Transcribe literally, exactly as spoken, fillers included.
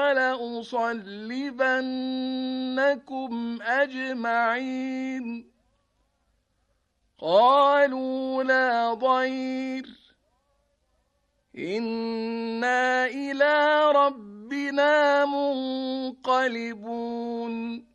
لأصلبنكم أجمعين قالوا لا ضير إنا إلى ربنا منقلبون